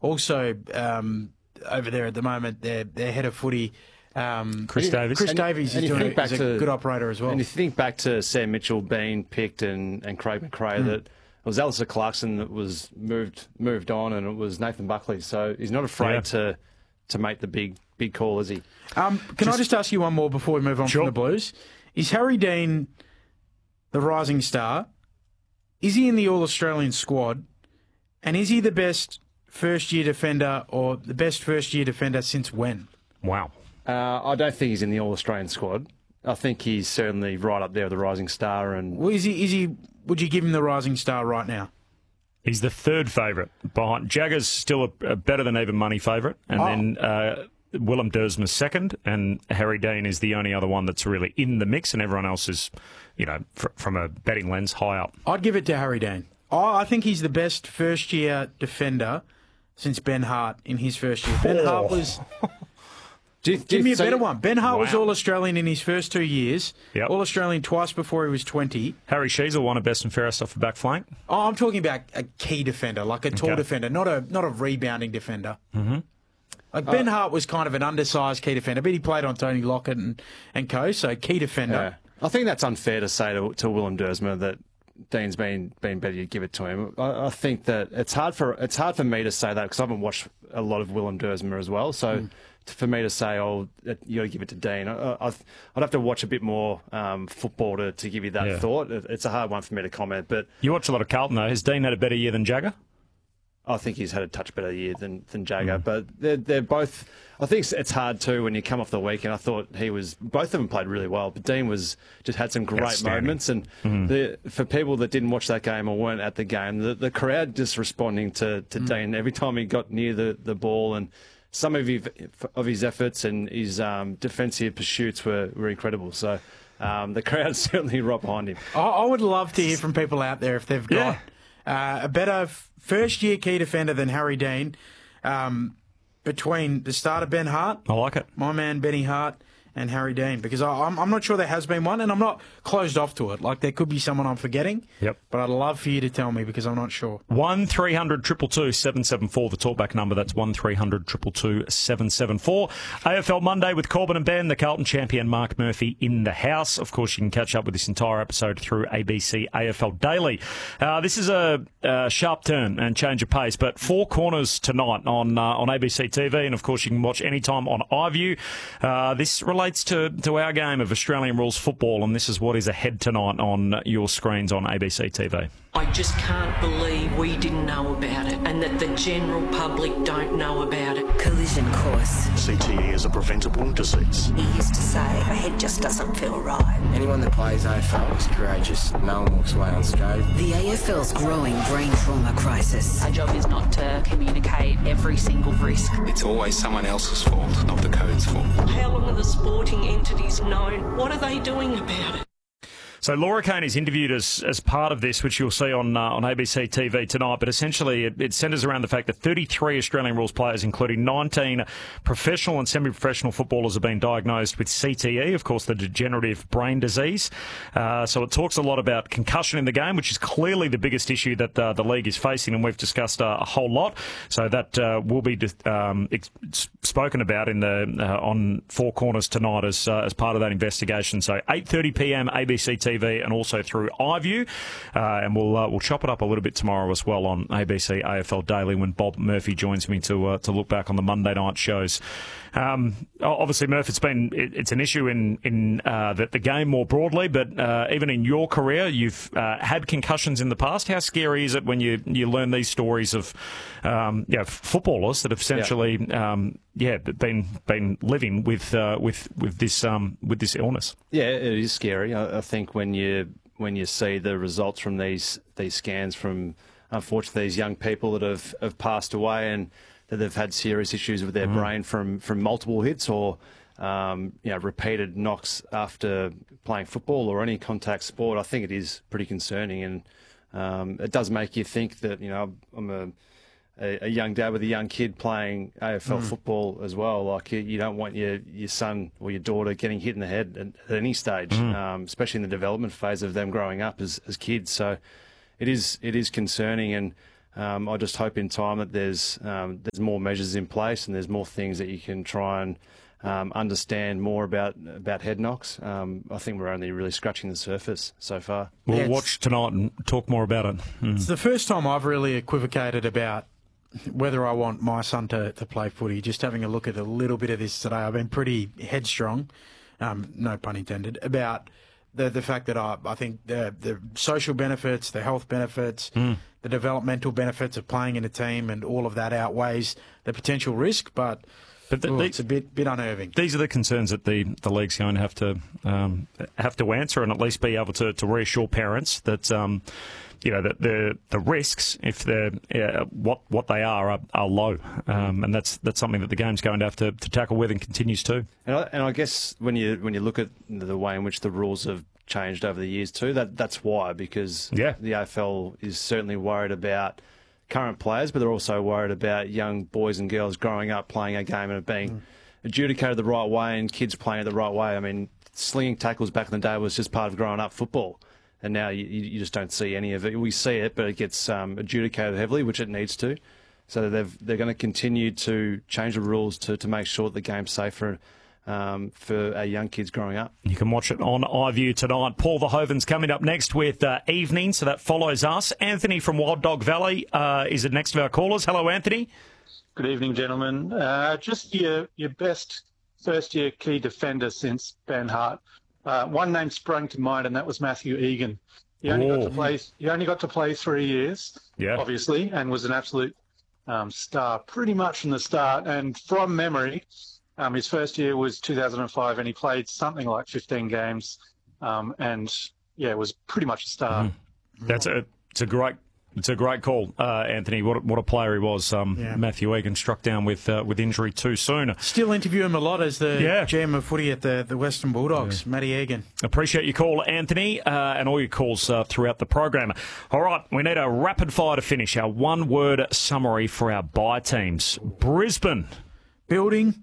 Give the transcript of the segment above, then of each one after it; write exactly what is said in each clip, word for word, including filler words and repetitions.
also um, over there at the moment, their their head of footy. Um, Chris Davies. Chris And- Davies and is you doing think a, back is a to- good operator as well. And you think back to Sam Mitchell being picked and, and Craig McRae, Mm. that it was Alistair Clarkson that was moved moved on, and it was Nathan Buckley. So he's not afraid Yeah. to to make the big big call, is he? Um, can I just ask you one more before we move on Sure. from the Blues? Is Harry Dean the rising star? Is he in the All-Australian squad? And is he the best first-year defender or the best first-year defender since when? Wow. Uh, I don't think he's in the All Australian squad. I think he's certainly right up there with the rising star. And Well, is he? Is he? Would you give him the rising star right now? He's the third favourite behind. Jagger's still a, a better than even money favourite. And Oh. then uh, Willem Dersma's second. And Harry Dean is the only other one that's really in the mix. And everyone else is, you know, fr- from a betting lens, high up. I'd give it to Harry Dean. I I think he's the best first-year defender since Ben Hart in his first year. Ben Hart was... do you, do Give you me a think- better one. Ben Hart was Wow. All-Australian in his first two years. Yep. All-Australian twice before he was twenty. Harry Sheezel won a best and fairest off the back flank. Oh, I'm talking about a key defender, like a tall Okay. defender, not a not a rebounding defender. Mm-hmm. Like Ben Hart was kind of an undersized key defender, but he played on Tony Lockett and, and co, so key defender. Yeah. I think that's unfair to say to, to Willem Dersma that Dean's been been better to give it to him. I, I think that it's hard for it's hard for me to say that because I haven't watched a lot of Willem Dersma as well. So Mm. for me to say, oh, you got to give it to Dean, I, I, I'd have to watch a bit more um, football to, to give you that Yeah. thought. It, it's a hard one for me to comment, but You watch a lot of Carlton, though. Has Dean had a better year than Jagger? I think he's had a touch better year than, than Jagger, but they're, they're both. I think it's, it's hard too when you come off the weekend. I thought he was both of them played really well, but Dean was just had some great Outstanding. moments. And the, for people that didn't watch that game or weren't at the game, the, the crowd just responding to, to Dean every time he got near the, the ball, and some of his, of his efforts and his um, defensive pursuits were, were incredible. So um, the crowd certainly right behind him. I, I would love to hear from people out there if they've got uh, a better f- first-year key defender than Harry Dean um, between the start of Ben Hart, I like it. my man Benny Hart, and Harry Dean, because I, I'm, I'm not sure there has been one, and I'm not closed off to it. Like, there could be someone I'm forgetting, Yep. but I'd love for you to tell me because I'm not sure. one three hundred two two two seven seven four, the talkback number. That's one three hundred two two two seven seven four. A F L Monday with Corbin and Ben, the Carlton champion Mark Murphy in the house. Of course, you can catch up with this entire episode through A B C A F L Daily. Uh, this is a, a sharp turn and change of pace, but Four Corners tonight on uh, on A B C T V, and of course you can watch anytime on iView. Uh, this relates to, to our game of Australian rules football, and this is what is ahead tonight on your screens on A B C T V. I just can't believe we didn't know about it and that the general public don't know about it. Collision course. C T E is a preventable disease. He used to say, my head just doesn't feel right. Anyone that plays A F L is courageous. No one walks away unscathed. The A F L's growing brain trauma crisis. Our job is not to communicate every single risk. It's always someone else's fault, not the code's fault. How long are the sporting entities known? What are they doing about it? So Laura Kane is interviewed as as part of this, which you'll see on uh, on A B C T V tonight. But essentially, it, it centres around the fact that thirty-three Australian rules players, including nineteen professional and semi-professional footballers, have been diagnosed with C T E, of course, the degenerative brain disease. Uh, so it talks a lot about concussion in the game, which is clearly the biggest issue that uh, the league is facing, and we've discussed uh, a whole lot. So that uh, will be um, ex- spoken about in the uh, on Four Corners tonight as uh, as part of that investigation. So eight thirty p m A B C T V. T V and also through iView, uh, and we'll uh, we'll chop it up a little bit tomorrow as well on A B C A F L Daily when Bob Murphy joins me to uh, to look back on the Monday night shows. Um, obviously, Murph, it's been it, it's an issue in in uh, the, the game more broadly, but uh, even in your career, you've uh, had concussions in the past. How scary is it when you you learn these stories of um, you know, footballers that have essentially yeah, um, yeah been been living with uh, with with this um, with this illness? Yeah, it is scary. I, I think when you when you see the results from these these scans from, unfortunately, these young people that have, have passed away and that they've had serious issues with their mm. brain from, from multiple hits or um, you know, repeated knocks after playing football or any contact sport, I think it is pretty concerning, and um, it does make you think that, you know, I'm a A, a young dad with a young kid playing A F L mm. football as well. Like you, you don't want your, your son or your daughter getting hit in the head at, at any stage, mm. um, especially in the development phase of them growing up as, as kids. So it is it is concerning, and Um, I just hope in time that there's um, there's more measures in place and there's more things that you can try and um, understand more about about head knocks. Um, I think we're only really scratching the surface so far. We'll Yeah, watch tonight and talk more about it. Mm. It's the first time I've really equivocated about whether I want my son to, to play footy. Just having a look at a little bit of this today, I've been pretty headstrong, um, no pun intended, about the the fact that I, I think the the social benefits, the health benefits, mm. the developmental benefits of playing in a team and all of that outweighs the potential risk, but, but the, ooh, the, it's a bit bit unnerving. These are the concerns that the, the league's going to have to um, have to answer and at least be able to, to reassure parents that um, you know that the the risks, if they're uh, what what they are, are, are low, um, and that's that's something that the game's going to have to, to tackle with and continues to. And I, and I guess when you when you look at the way in which the rules have changed over the years too, that that's why, because yeah. the A F L is certainly worried about current players, but they're also worried about young boys and girls growing up playing a game and it being mm. adjudicated the right way and kids playing it the right way. I mean, slinging tackles back in the day was just part of growing up football. And now you, you just don't see any of it. We see it, but it gets um, adjudicated heavily, which it needs to. So they've, they're going to continue to change the rules to, to make sure that the game's safer um, for our young kids growing up. You can watch it on iView tonight. Paul Verhoeven's coming up next with uh, Evening, so that follows us. Anthony from Wild Dog Valley uh, is the next of our callers. Hello, Anthony. Good evening, gentlemen. Uh, just your, your best first-year key defender since Ben Hart. Uh, one name sprang to mind, and that was Matthew Egan. He only Whoa. got to play. He only got to play three years, yeah. obviously, and was an absolute um, star pretty much from the start. And from memory, um, his first year was two thousand five, and he played something like fifteen games, um, and yeah, was pretty much a star. Mm. That's a it's a great. It's a great call, uh, Anthony. What what a player he was. Um, yeah. Matthew Egan struck down with uh, with injury too soon. Still interview him a lot as the yeah. G M of footy at the, the Western Bulldogs, yeah. Matty Egan. Appreciate your call, Anthony, uh, and all your calls uh, throughout the program. All right, we need a rapid fire to finish. Our one word summary for our bye teams. Brisbane. Building.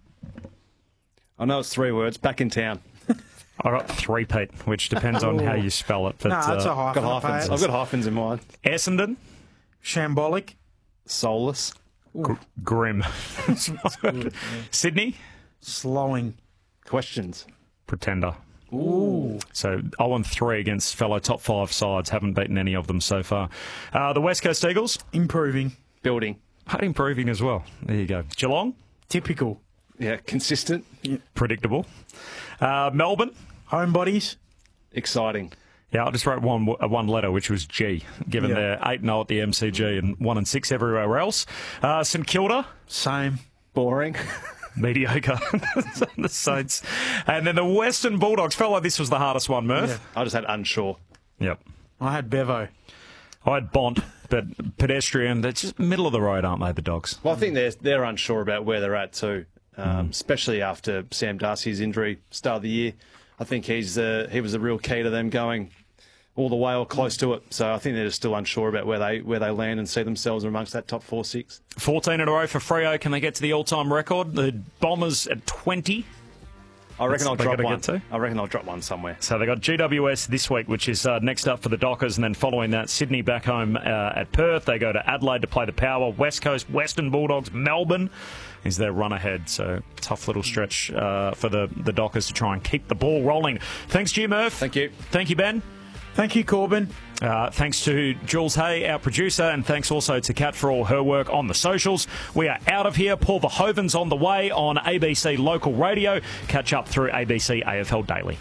I know it's three words. Back in town. I got three, Pete, which depends on how you spell it. But, no, that's uh, a hyphen. Got hyphens. I've got hyphens in mind. Essendon. Shambolic. Soulless. Gr- grim. Good, yeah. Sydney. Slowing. Questions. Pretender. Ooh. So oh and three against fellow top five sides. Haven't beaten any of them so far. Uh, the West Coast Eagles. Improving. Building. Improving as well. There you go. Geelong. Typical. Yeah, consistent. Yeah. Predictable. Uh, Melbourne. Homebodies. Exciting. Yeah, I just wrote one uh, one letter, which was G, given Yeah. they're eight and oh at the M C G and one and six everywhere else. Uh, St Kilda. Same. Boring. Mediocre. The Saints. And then the Western Bulldogs. Felt like this was the hardest one, Murph. Yeah. I just had unsure. Yep. I had Bevo. I had Bont, but pedestrian. They're just middle of the road, aren't they, the Dogs? Well, I think they're, they're unsure about where they're at too, um, mm. especially after Sam Darcy's injury start of the year. I think he's uh, he was the real key to them going all the way or close to it. So I think they're just still unsure about where they where they land and see themselves amongst that top four, six. fourteen in a row for Freo. Can they get to the all-time record? The Bombers at twenty. I reckon I'll drop one. Get to. I reckon I'll drop one somewhere. So they got G W S this week, which is uh, next up for the Dockers, and then following that, Sydney back home uh, at Perth. They go to Adelaide to play the Power. West Coast, Western Bulldogs, Melbourne is their run ahead. So tough little stretch uh, for the, the Dockers to try and keep the ball rolling. Thanks, Jim Murph. Thank you. Thank you, Ben. Thank you, Corbin. Uh, thanks to Jules Hay, our producer, and thanks also to Kat for all her work on the socials. We are out of here. Paul Verhoeven's on the way on A B C Local Radio. Catch up through A B C A F L Daily.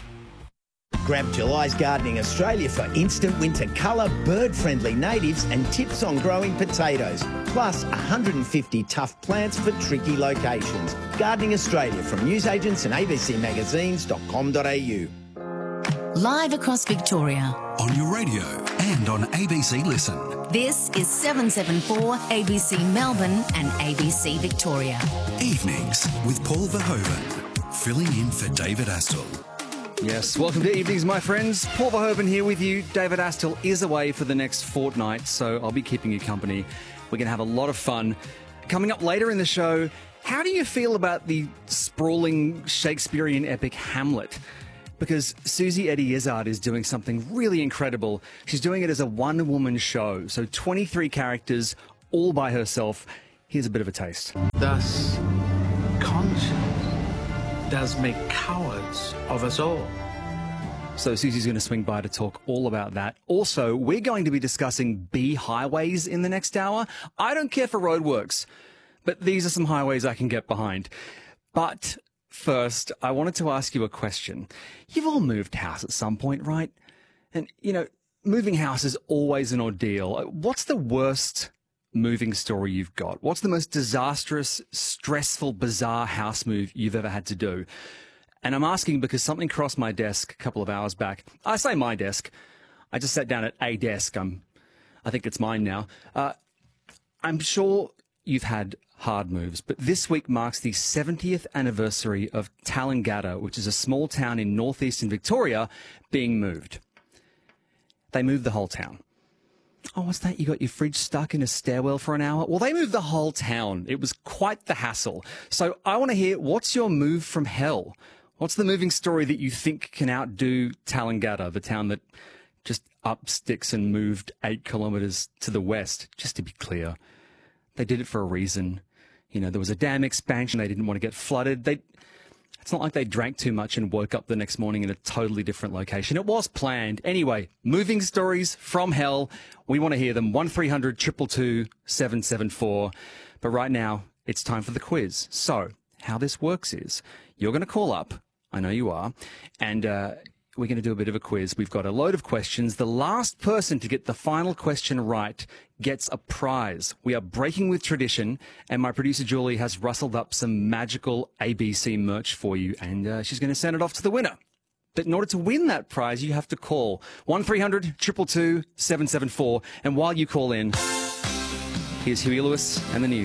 Grab July's Gardening Australia for instant winter colour, bird-friendly natives and tips on growing potatoes. Plus one hundred fifty tough plants for tricky locations. Gardening Australia from newsagents and a b c magazines dot com dot a u. Live across Victoria. On your radio and on A B C Listen. This is seven seven four A B C Melbourne and A B C Victoria. Evenings with Paul Verhoeven, filling in for David Astle. Yes, welcome to Evenings, my friends. Paul Verhoeven here with you. David Astle is away for the next fortnight, so I'll be keeping you company. We're going to have a lot of fun. Coming up later in the show, how do you feel about the sprawling Shakespearean epic Hamlet? Because Susie Eddie Izzard is doing something really incredible. She's doing it as a one-woman show, so twenty-three characters, all by herself. Here's a bit of a taste. Thus, conscience does make cowards of us all. So Susie's going to swing by to talk all about that. Also, we're going to be discussing B highways in the next hour. I don't care for roadworks, but these are some highways I can get behind. But first, I wanted to ask you a question. You've all moved house at some point, right? And, you know, moving house is always an ordeal. What's the worst moving story you've got? What's the most disastrous, stressful, bizarre house move you've ever had to do? And I'm asking because something crossed my desk a couple of hours back. I say my desk. I just sat down at a desk. I'm, I think it's mine now. Uh, I'm sure you've had hard moves, but this week marks the seventieth anniversary of Tallangatta, which is a small town in northeastern Victoria, being moved. They moved the whole town. Oh, what's that? You got your fridge stuck in a stairwell for an hour? Well, they moved the whole town. It was quite the hassle. So I want to hear, what's your move from hell? What's the moving story that you think can outdo Tallangatta, the town that just up sticks and moved eight kilometres to the west? Just to be clear, they did it for a reason. You know, there was a dam expansion. They didn't want to get flooded. They, it's not like they drank too much and woke up the next morning in a totally different location. It was planned. Anyway, moving stories from hell. We want to hear them. one three hundred two two two seven seven four. But right now, it's time for the quiz. So how this works is you're going to call up. I know you are. And uh, we're going to do a bit of a quiz. We've got a load of questions. The last person to get the final question right gets a prize. We are breaking with tradition, and my producer Julie has rustled up some magical A B C merch for you, and uh, she's going to send it off to the winner. But in order to win that prize, you have to call one three hundred two two two seven seven four. And while you call in, here's Huey Lewis and the news.